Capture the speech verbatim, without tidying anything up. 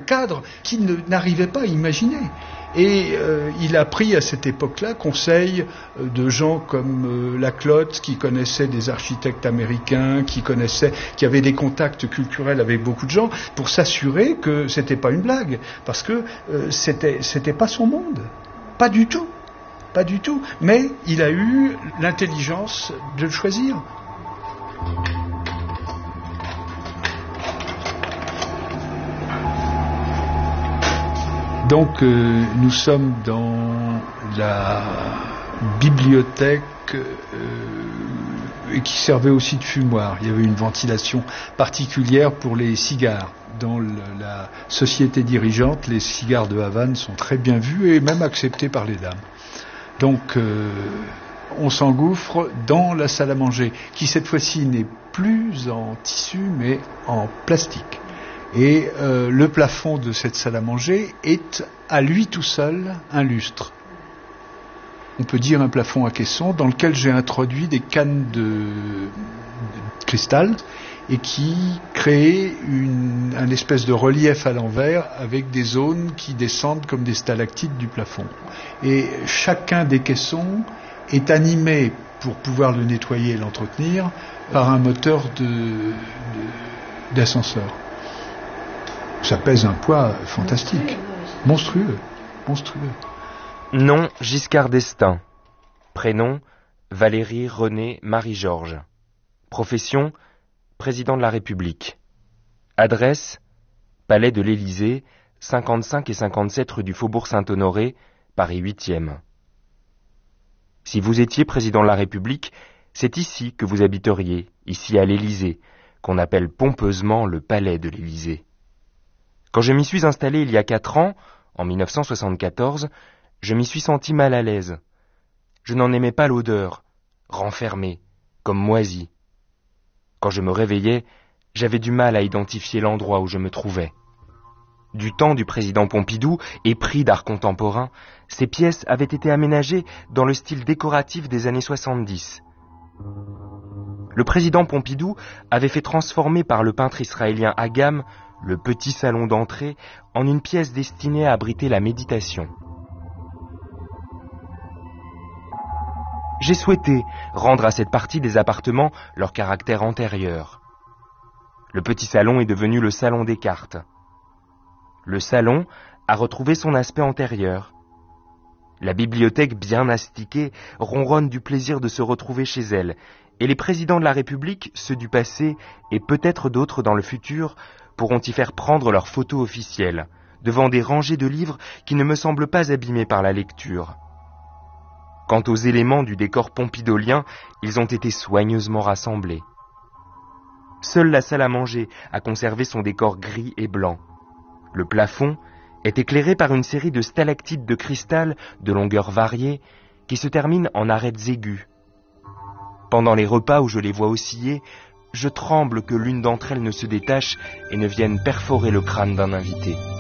cadre qu'il ne, n'arrivait pas à imaginer. Et euh, il a pris à cette époque-là conseil euh, de gens comme euh, Laclotte, qui connaissait des architectes américains, qui connaissait, qui avait des contacts culturels avec beaucoup de gens, pour s'assurer que c'était pas une blague, parce que euh, c'était, c'était pas son monde, pas du tout, pas du tout. Mais il a eu l'intelligence de le choisir. Donc euh, nous sommes dans la bibliothèque euh, qui servait aussi de fumoir. Il y avait une ventilation particulière pour les cigares. Dans le, la société dirigeante, les cigares de Havane sont très bien vus et même acceptés par les dames. Donc euh, on s'engouffre dans la salle à manger, qui cette fois-ci n'est plus en tissu mais en plastique. Et euh, le plafond de cette salle à manger est à lui tout seul un lustre. On peut dire un plafond à caisson dans lequel j'ai introduit des cannes de, de cristal et qui crée une, un espèce de relief à l'envers avec des zones qui descendent comme des stalactites du plafond. Et chacun des caissons est animé, pour pouvoir le nettoyer et l'entretenir, par un moteur de, de, d'ascenseur. Ça pèse un poids fantastique, monstrueux, monstrueux. Nom Giscard d'Estaing. Prénom Valérie Renée Marie-Georges. Profession président de la République. Adresse Palais de l'Élysée, cinquante-cinq et cinquante-sept rue du Faubourg Saint-Honoré, Paris huitième. Si vous étiez président de la République, c'est ici que vous habiteriez, ici à l'Élysée, qu'on appelle pompeusement le Palais de l'Élysée. Quand je m'y suis installé il y a quatre ans, en mille neuf cent soixante-quatorze, je m'y suis senti mal à l'aise. Je n'en aimais pas l'odeur, renfermée, comme moisie. Quand je me réveillais, j'avais du mal à identifier l'endroit où je me trouvais. Du temps du président Pompidou, épris d'art contemporain, ces pièces avaient été aménagées dans le style décoratif des années soixante-dix. Le président Pompidou avait fait transformer par le peintre israélien Agam le petit salon d'entrée en une pièce destinée à abriter la méditation. J'ai souhaité rendre à cette partie des appartements leur caractère antérieur. Le petit salon est devenu le salon des cartes. Le salon a retrouvé son aspect antérieur. La bibliothèque bien astiquée ronronne du plaisir de se retrouver chez elle, et les présidents de la République, ceux du passé et peut-être d'autres dans le futur, pourront y faire prendre leurs photos officielles, devant des rangées de livres qui ne me semblent pas abîmés par la lecture. Quant aux éléments du décor pompidolien, ils ont été soigneusement rassemblés. Seule la salle à manger a conservé son décor gris et blanc. Le plafond est éclairé par une série de stalactites de cristal de longueur variée qui se terminent en arêtes aiguës. Pendant les repas où je les vois osciller, je tremble que l'une d'entre elles ne se détache et ne vienne perforer le crâne d'un invité.